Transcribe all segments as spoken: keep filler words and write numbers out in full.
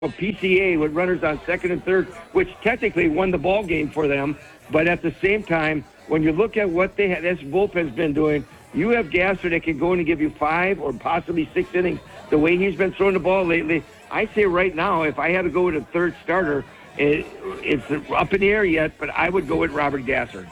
P C A with runners on second and third, which technically won the ball game for them. But at the same time, when you look at what they have, this bullpen's been doing, you have Gasser that can go in and give you five or possibly six innings. The way he's been throwing the ball lately, I say right now, if I had to go with a third starter, it, it's up in the air yet, but I would go with Robert Gasser.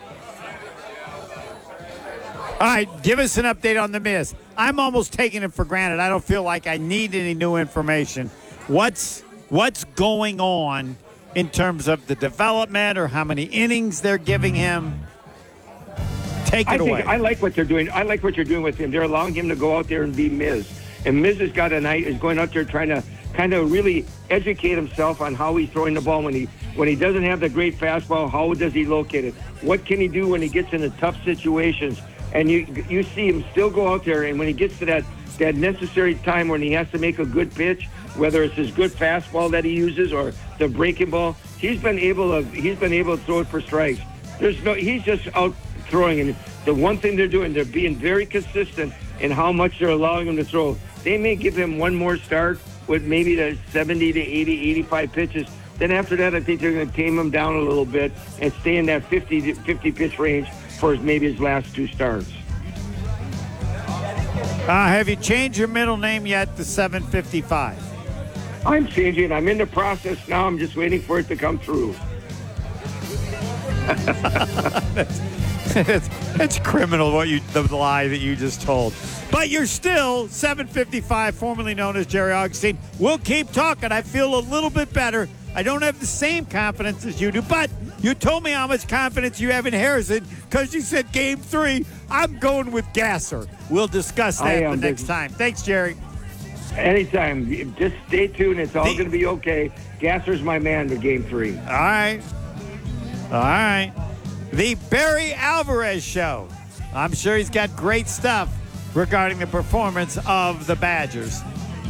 All right, give us an update on the Miz. I'm almost taking it for granted. I don't feel like I need any new information. What's what's going on in terms of the development or how many innings they're giving him? Take it I away. Think, I like what they're doing. I like what you're doing with him. They're allowing him to go out there and be Miz. And Miz has got a night is going out there trying to kind of really educate himself on how he's throwing the ball when he when he doesn't have the great fastball. How does he locate it? What can he do when he gets into tough situations? And you you see him still go out there, and when he gets to that that necessary time when he has to make a good pitch, whether it's his good fastball that he uses or the breaking ball, he's been able to he's been able to throw it for strikes. There's no he's just out throwing, and the one thing they're doing, they're being very consistent in how much they're allowing him to throw. They may give him one more start with maybe the seventy to eighty, eighty-five pitches. Then after that, I think they're going to tame him down a little bit and stay in that fifty, fifty pitch range for maybe his last two starts. Uh, have you changed your middle name yet to seven fifty-five? I'm changing. I'm in the process now. I'm just waiting for it to come through. it's, it's criminal what you the lie that you just told. But you're still seven fifty-five, formerly known as Jerry Augustine. We'll keep talking. I feel a little bit better. I don't have the same confidence as you do, but you told me how much confidence you have in Harrison because you said game three. I'm going with Gasser. We'll discuss that the next time. Thanks, Jerry. Anytime. Just stay tuned. It's all going to be okay. Gasser's my man to game three. All right. All right. The Barry Alvarez Show. I'm sure he's got great stuff regarding the performance of the Badgers.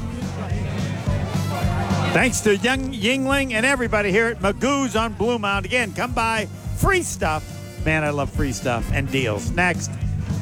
Thanks to Young Yingling and everybody here at Magoo's on Blue Mound. Again, come by. Free stuff. Man, I love free stuff and deals. Next.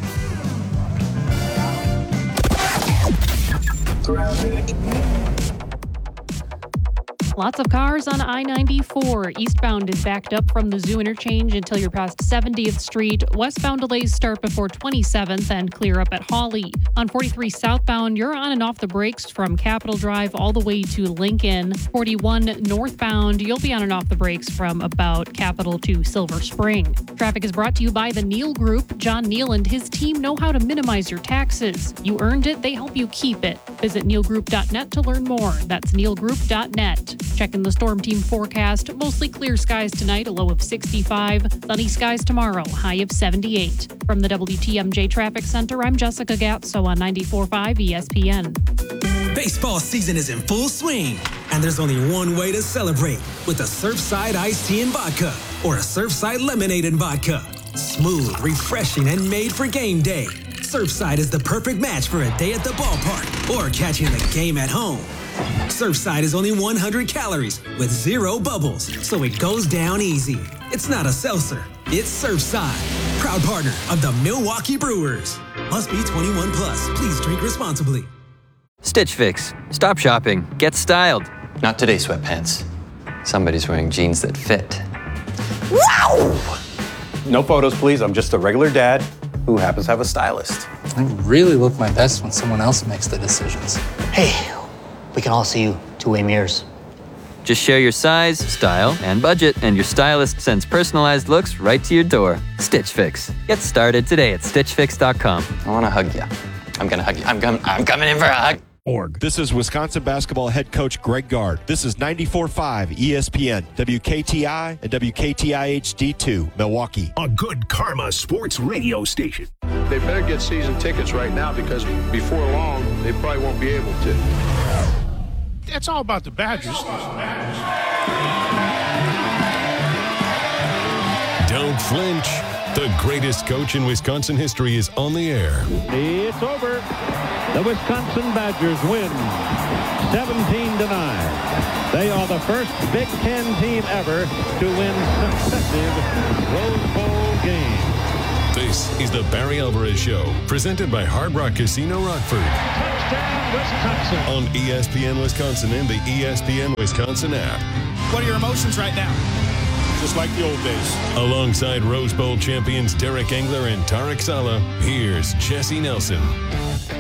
Lots of cars on I ninety-four. Eastbound is backed up from the Zoo interchange until you're past seventieth Street. Westbound delays start before twenty-seventh and clear up at Hawley. On forty-three southbound, you're on and off the brakes from Capitol Drive all the way to Lincoln. forty-one northbound, you'll be on and off the brakes from about Capitol to Silver Spring. Traffic is brought to you by the Neal Group. John Neal and his team know how to minimize your taxes. You earned it, they help you keep it. Visit neal group dot net to learn more. That's neal group dot net. Checking the Storm Team forecast. Mostly clear skies tonight, a low of sixty-five. Sunny skies tomorrow, high of seventy-eight. From the W T M J Traffic Center, I'm Jessica Gatso on ninety-four point five E S P N. Baseball season is in full swing, and there's only one way to celebrate, with a Surfside iced tea and vodka or a Surfside lemonade and vodka. Smooth, refreshing, and made for game day. Surfside is the perfect match for a day at the ballpark or catching the game at home. Surfside is only one hundred calories with zero bubbles, so it goes down easy. It's not a seltzer, it's Surfside. Proud partner of the Milwaukee Brewers. Must be twenty-one plus. Please drink responsibly. Stitch Fix. Stop shopping. Get styled. Not today, sweatpants. Somebody's wearing jeans that fit. Wow! No photos, please. I'm just a regular dad who happens to have a stylist. I really look my best when someone else makes the decisions. Hey, we can all see you two-way mirrors. Just share your size, style, and budget, and your stylist sends personalized looks right to your door. Stitch Fix. Get started today at stitch fix dot com. I want to hug you. I'm going to hug you. I'm, com- I'm coming in for a hug. Org. This is Wisconsin basketball head coach Greg Gard. This is ninety-four point five E S P N, W K T I, and W K T I H D two, Milwaukee. A good karma sports radio station. They better get season tickets right now because before long, they probably won't be able to. It's all about the Badgers. Don't flinch. The greatest coach in Wisconsin history is on the air. It's over. The Wisconsin Badgers win seventeen to nine. They are the first Big Ten team ever to win successive Rose Bowl games. This is the Barry Alvarez Show, presented by Hard Rock Casino Rockford. Touchdown, Wisconsin. On E S P N Wisconsin and the E S P N Wisconsin app. What are your emotions right now? Just like the old days. Alongside Rose Bowl champions Derek Engler and Tarek Saleh, here's Jesse Nelson.